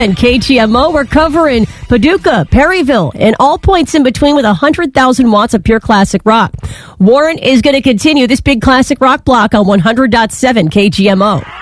And KGMO, we're covering Paducah, Perryville, and all points in between with 100,000 watts of pure classic rock. Warren is going to continue this big classic rock block on 100.7 KGMO.